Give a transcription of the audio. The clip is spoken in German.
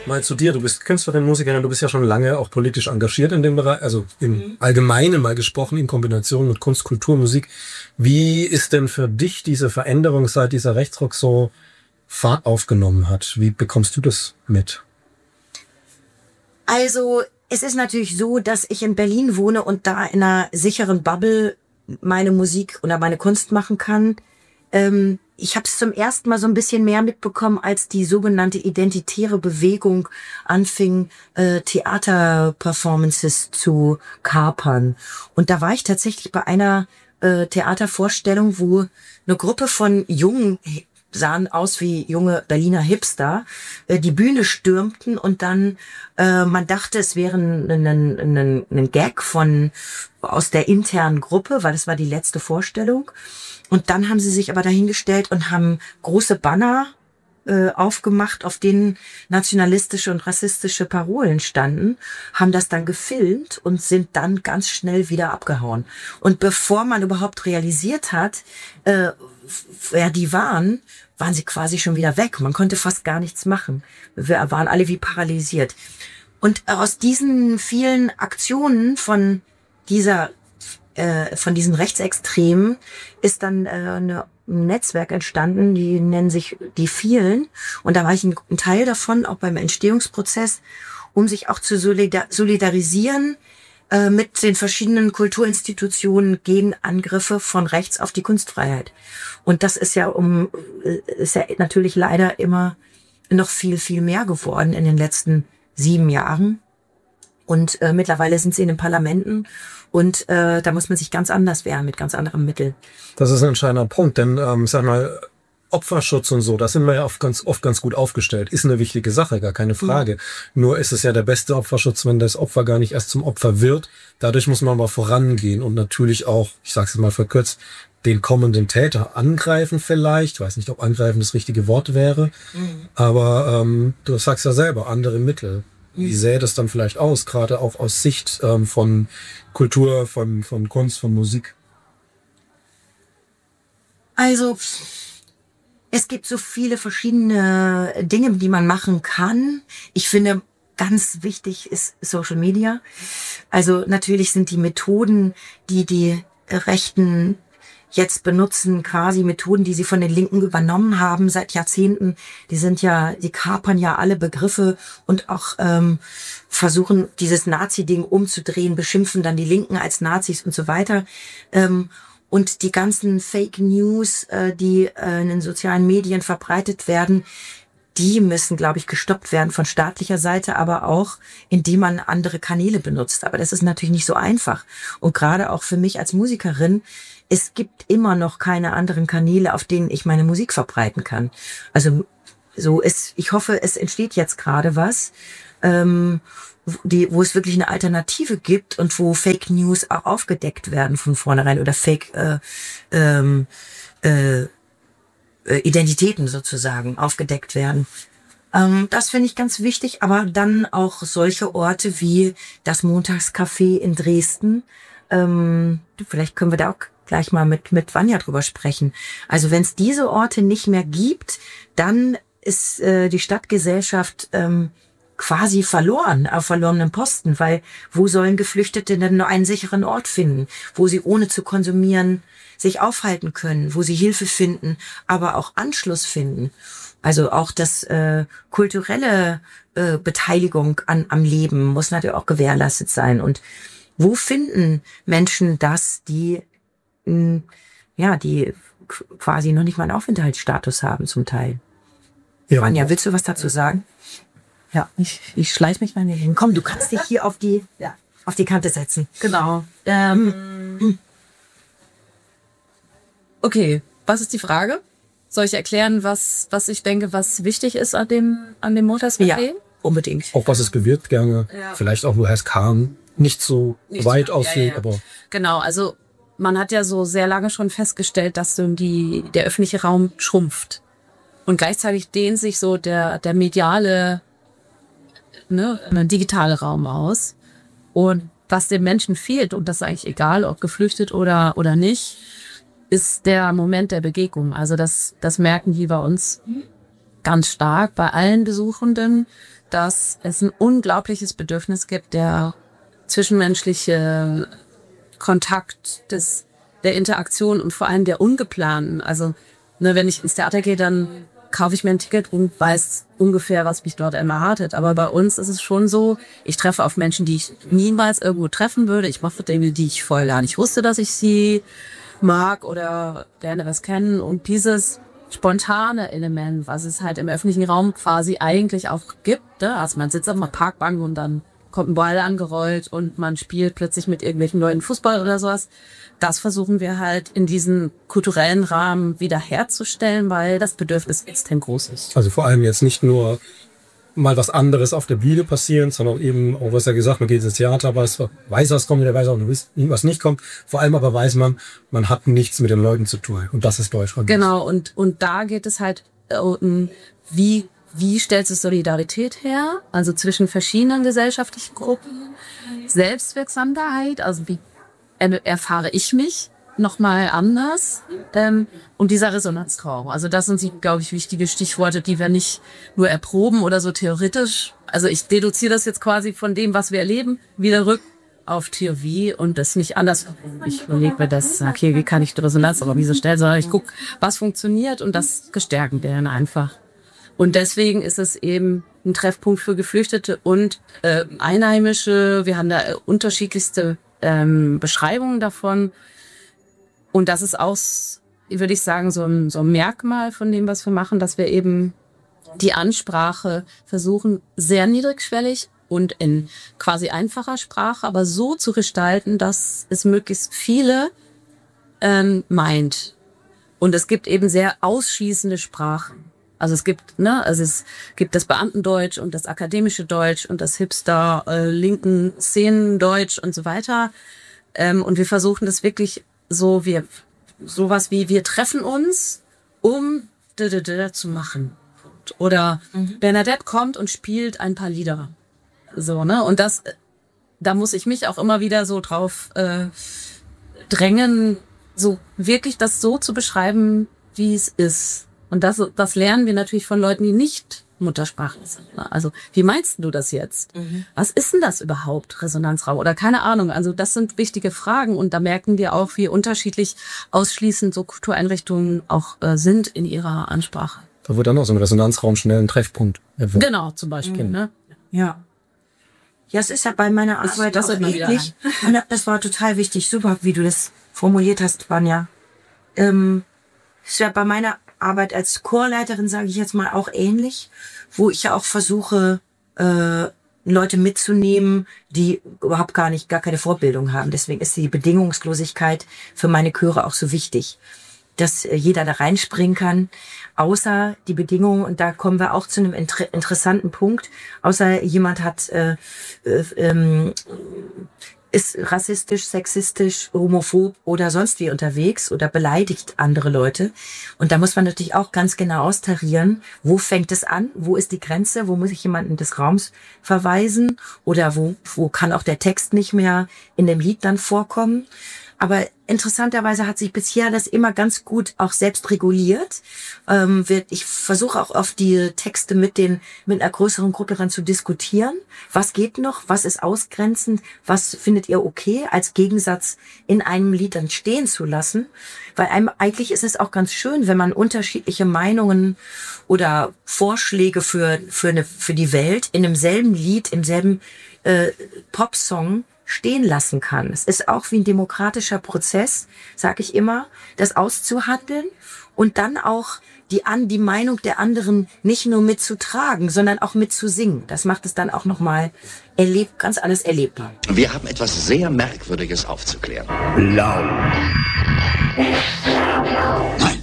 mal zu dir. Du bist Künstlerin, Musikerin, du bist ja schon lange auch politisch engagiert in dem Bereich, also im Allgemeinen mal gesprochen, in Kombination mit Kunst, Kultur, Musik. Wie ist denn für dich diese Veränderung, seit dieser Rechtsruck so Fahrt aufgenommen hat? Wie bekommst du das mit? Also, es ist natürlich so, dass ich in Berlin wohne und da in einer sicheren Bubble meine Musik oder meine Kunst machen kann. Ich habe es zum ersten Mal so ein bisschen mehr mitbekommen, als die sogenannte identitäre Bewegung anfing, Theaterperformances zu kapern. Und da war ich tatsächlich bei einer Theatervorstellung, wo eine Gruppe von Jungen, sahen aus wie junge Berliner Hipster, die Bühne stürmten und dann, man dachte, es wäre ein Gag aus der internen Gruppe, weil das war die letzte Vorstellung. Und dann haben sie sich aber dahingestellt und haben große Banner aufgemacht, auf denen nationalistische und rassistische Parolen standen, haben das dann gefilmt und sind dann ganz schnell wieder abgehauen. Und bevor man überhaupt realisiert hat, wer die waren sie quasi schon wieder weg. Man konnte fast gar nichts machen. Wir waren alle wie paralysiert. Und aus diesen vielen Aktionen von diesen Rechtsextremen ist dann ein Netzwerk entstanden, die nennen sich die Vielen. Und da war ich ein Teil davon, auch beim Entstehungsprozess, um sich auch zu solidarisieren mit den verschiedenen Kulturinstitutionen gegen Angriffe von rechts auf die Kunstfreiheit. Und das ist ja natürlich leider immer noch viel, viel mehr geworden in den letzten 7 Jahren. Und mittlerweile sind sie in den Parlamenten und da muss man sich ganz anders wehren, mit ganz anderen Mitteln. Das ist ein entscheidender Punkt, denn sag mal, Opferschutz und so, da sind wir ja oft ganz gut aufgestellt. Ist eine wichtige Sache, gar keine Frage. Nur ist es ja der beste Opferschutz, wenn das Opfer gar nicht erst zum Opfer wird. Dadurch muss man aber vorangehen und natürlich auch, ich sage es mal verkürzt, den kommenden Täter angreifen vielleicht. Ich weiß nicht, ob angreifen das richtige Wort wäre. Aber du sagst ja selber, andere Mittel. Wie sähe das dann vielleicht aus, gerade auch aus Sicht von Kultur, von Kunst, von Musik? Also, es gibt so viele verschiedene Dinge, die man machen kann. Ich finde, ganz wichtig ist Social Media. Also natürlich sind die Methoden, die Rechten jetzt benutzen, quasi Methoden, die sie von den Linken übernommen haben seit Jahrzehnten. Die kapern ja alle Begriffe und auch versuchen, dieses Nazi-Ding umzudrehen, beschimpfen dann die Linken als Nazis und so weiter. Und die ganzen Fake News, die in den sozialen Medien verbreitet werden, die müssen, glaube ich, gestoppt werden von staatlicher Seite, aber auch, indem man andere Kanäle benutzt. Aber das ist natürlich nicht so einfach. Und gerade auch für mich als Musikerin, es gibt immer noch keine anderen Kanäle, auf denen ich meine Musik verbreiten kann. Also ich hoffe, es entsteht jetzt gerade was, wo es wirklich eine Alternative gibt und wo Fake News auch aufgedeckt werden von vornherein oder Fake Identitäten sozusagen aufgedeckt werden. Das finde ich ganz wichtig, aber dann auch solche Orte wie das Montagscafé in Dresden. Vielleicht können wir da auch gleich mal mit Vanja drüber sprechen. Also wenn es diese Orte nicht mehr gibt, dann ist die Stadtgesellschaft quasi verloren, auf verlorenen Posten, weil wo sollen Geflüchtete denn nur einen sicheren Ort finden, wo sie ohne zu konsumieren sich aufhalten können, wo sie Hilfe finden, aber auch Anschluss finden. Also auch das kulturelle Beteiligung am Leben muss natürlich auch gewährleistet sein. Und wo finden Menschen das, die quasi noch nicht mal einen Aufenthaltsstatus haben zum Teil? Ja. Vanja, willst du was dazu sagen? Ja, ich schleiche mich mal hier hin. Komm, du kannst dich hier auf die Kante setzen. Genau. Okay, was ist die Frage? Soll ich erklären, was ich denke, was wichtig ist an dem Montagscafé? Ja, unbedingt. Auch was es bewirkt, gerne. Ja. Vielleicht auch nur Herr Kahn. Nicht so weit aussehen, aber... Genau, also man hat ja so sehr lange schon festgestellt, dass der öffentliche Raum schrumpft. Und gleichzeitig dehnt sich so der mediale, digitale Raum aus. Und was den Menschen fehlt, und das ist eigentlich egal, ob geflüchtet oder nicht, ist der Moment der Begegnung. Also das merken die bei uns ganz stark bei allen Besuchenden, dass es ein unglaubliches Bedürfnis gibt, der zwischenmenschliche Kontakt, der Interaktion und vor allem der ungeplanten. Also wenn ich ins Theater gehe, dann kaufe ich mir ein Ticket und weiß ungefähr, was mich dort erwartet. Aber bei uns ist es schon so, ich treffe auf Menschen, die ich niemals irgendwo treffen würde. Ich mache Dinge, die ich vorher gar nicht wusste, dass ich sie mag oder gerne was kennen. Und dieses spontane Element, was es halt im öffentlichen Raum quasi eigentlich auch gibt, ne? Also man sitzt auf einer Parkbank und dann kommt ein Ball angerollt und man spielt plötzlich mit irgendwelchen Leuten Fußball oder sowas. Das versuchen wir halt in diesen kulturellen Rahmen wieder herzustellen, weil das Bedürfnis extrem groß ist. Also vor allem jetzt nicht nur mal was anderes auf der Bühne passieren, sondern eben, auch was er gesagt, man geht ins Theater, weiß, was kommt, der weiß auch, was nicht kommt. Vor allem aber weiß man hat nichts mit den Leuten zu tun. Und das ist Deutschland. Genau, und da geht es halt um, wie stellst du Solidarität her? Also zwischen verschiedenen gesellschaftlichen Gruppen. Selbstwirksamkeit, also wie erfahre ich mich nochmal anders? Und dieser Resonanzraum. Also das sind, glaube ich, wichtige Stichworte, die wir nicht nur erproben oder so theoretisch. Also ich deduziere das jetzt quasi von dem, was wir erleben, wieder rück auf Theorie und das nicht anders. Ich überlege mir das, okay, wie kann ich die Resonanz aber wieso stellen, sondern ich gucke, was funktioniert und das gestärken wir dann einfach. Und deswegen ist es eben ein Treffpunkt für Geflüchtete und Einheimische. Wir haben da unterschiedlichste Beschreibungen davon. Und das ist auch, würde ich sagen, so ein Merkmal von dem, was wir machen, dass wir eben die Ansprache versuchen, sehr niedrigschwellig und in quasi einfacher Sprache, aber so zu gestalten, dass es möglichst viele meint. Und es gibt eben sehr ausschließende Sprachen. Also es gibt das Beamtendeutsch und das akademische Deutsch und das Hipster, linken Szenendeutsch und so weiter. Und wir versuchen das wirklich sowas wie wir treffen uns, um zu machen. Oder Bernadette kommt und spielt ein paar Lieder. So, ne? Und da muss ich mich auch immer wieder so drauf drängen, so wirklich das so zu beschreiben, wie es ist. Und das lernen wir natürlich von Leuten, die nicht Muttersprachler sind. Also, wie meinst du das jetzt? Was ist denn das überhaupt, Resonanzraum? Oder keine Ahnung. Also, das sind wichtige Fragen. Und da merken wir auch, wie unterschiedlich ausschließend so Kultureinrichtungen auch sind in ihrer Ansprache. Da wird dann auch so ein Resonanzraum schnell ein Treffpunkt. Genau, zum Beispiel. Ne? Ja. Ja, es ist ja bei meiner Arbeit auch ähnlich. Und das war total wichtig. Super, wie du das formuliert hast, Vanja. Ist ja bei meiner Arbeit als Chorleiterin, sage ich jetzt mal, auch ähnlich, wo ich ja auch versuche, Leute mitzunehmen, die überhaupt gar keine Vorbildung haben. Deswegen ist die Bedingungslosigkeit für meine Chöre auch so wichtig, dass jeder da reinspringen kann, außer die Bedingungen, und da kommen wir auch zu einem interessanten Punkt, außer jemand ist rassistisch, sexistisch, homophob oder sonst wie unterwegs oder beleidigt andere Leute. Und da muss man natürlich auch ganz genau austarieren, wo fängt es an, wo ist die Grenze, wo muss ich jemanden des Raums verweisen oder wo kann auch der Text nicht mehr in dem Lied dann vorkommen. Aber interessanterweise hat sich bisher das immer ganz gut auch selbst reguliert. Ich versuche auch oft die Texte mit einer größeren Gruppe dann zu diskutieren. Was geht noch? Was ist ausgrenzend? Was findet ihr okay als Gegensatz in einem Lied dann stehen zu lassen? Weil eigentlich ist es auch ganz schön, wenn man unterschiedliche Meinungen oder Vorschläge für die Welt in demselben Lied, im selben Popsong stehen lassen kann. Es ist auch wie ein demokratischer Prozess, sage ich immer, das auszuhandeln und dann auch die Meinung der anderen nicht nur mitzutragen, sondern auch mitzusingen. Das macht es dann auch nochmal ganz alles erlebbar. Wir haben etwas sehr Merkwürdiges aufzuklären. Blau. Nein,